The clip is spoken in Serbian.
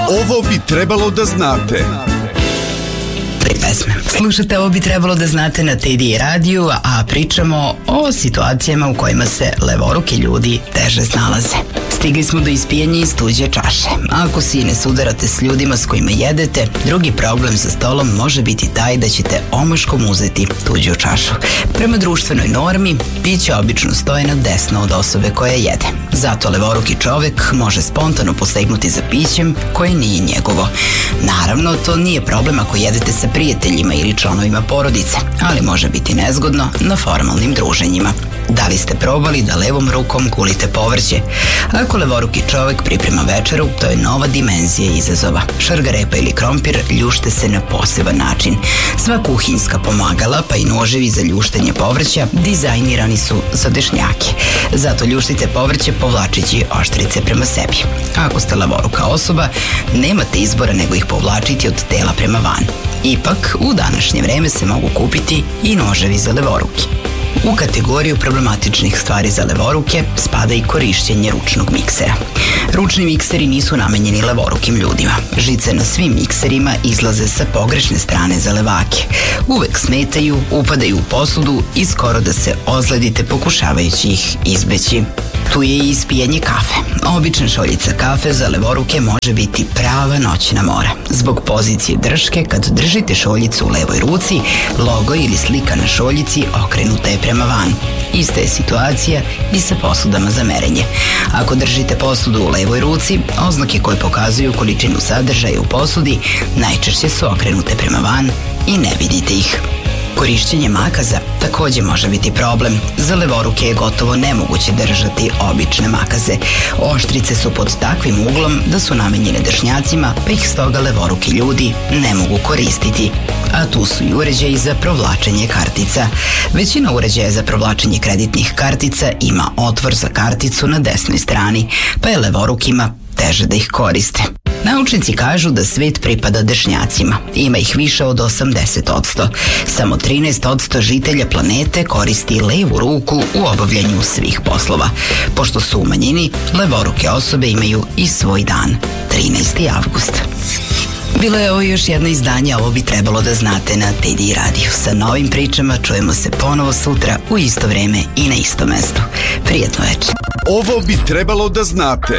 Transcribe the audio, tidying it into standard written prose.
Ovo bi trebalo da znate. Pesme. Slušate Ovo bi trebalo da znate na TD radiju, a pričamo o situacijama u kojima se levoruki ljudi teže snalaze. Stigli smo do ispijanja iz tuđe čaše. Ako si ne sudarate s ljudima s kojima jedete, drugi problem sa stolom može biti taj da ćete omaškom uzeti tuđu čašu. Prema društvenoj normi, piće obično stoje na desno od osobe koja jede. Zato levoruki čovek može spontano posegnuti za pićem koje nije njegovo. Naravno, to nije problem ako jedete sa prijateljima ili članovima porodice, ali može biti nezgodno na formalnim druženjima. Da li ste probali da levom rukom gulite povrće? Ako levoruki čovek priprema večeru, to je nova dimenzija izazova. Šargarepa ili krompir ljušte se na poseban način. Sva kuhinjska pomagala, pa i noževi za ljuštenje povrća, dizajnirani su za dešnjake. Zato ljuštite povrće povlačići oštrice prema sebi. Ako ste levoruka osoba, nemate izbora nego ih povlačiti od tela prema van. Ipak, u današnje vreme se mogu kupiti i noževi za levoruke. U kategoriju problematičnih stvari za levoruke spada i korišćenje ručnog miksera. Ručni mikseri nisu namenjeni levorukim ljudima. Žice na svim mikserima izlaze sa pogrešne strane za levake. Uvek smetaju, upadaju u posudu i skoro da se ozledite pokušavajući ih izbeći. Tu je i ispijanje kafe. Obična šoljica kafe za levoruke može biti prava noćna mora. Zbog pozicije drške, kad držite šoljicu u levoj ruci, logo ili slika na šoljici okrenuta je prema van. Ista je situacija i sa posudama za merenje. Ako držite posudu u levoj ruci, oznake koje pokazuju količinu sadržaja u posudi najčešće su okrenute prema van i ne vidite ih. Korišćenje makaza takođe može biti problem. Za levoruke je gotovo nemoguće držati obične makaze. Oštrice su pod takvim uglom da su namenjene dešnjacima, pa ih stoga levoruki ljudi ne mogu koristiti. A tu su i uređaji za provlačenje kartica. Većina uređaja za provlačenje kreditnih kartica ima otvor za karticu na desnoj strani, pa je levorukima teže da ih koriste. Naučnici kažu da svet pripada dešnjacima. Ima ih više od 80%. Samo 13% žitelja planete koristi levu ruku u obavljanju svih poslova. Pošto su u manjini, levoruke osobe imaju i svoj dan, 13. avgust. Bilo je ovo još jedno izdanje, ovo bi trebalo da znate na TD radiju. Sa novim pričama čujemo se ponovo sutra u isto vreme i na isto mesto. Prijetno večer. Ovo bi trebalo da znate.